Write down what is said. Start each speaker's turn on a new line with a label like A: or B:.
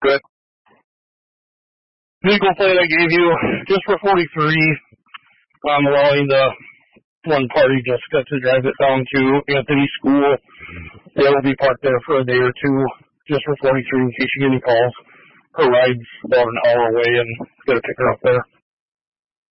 A: Good. Vehicle plate I gave you, just for 43. I'm allowing the one party, Jessica, to drive it down to Anthony School. They will be parked there for a day or two, just for 43 in case you get any calls. Her ride's about an hour away, and gotta pick her up there.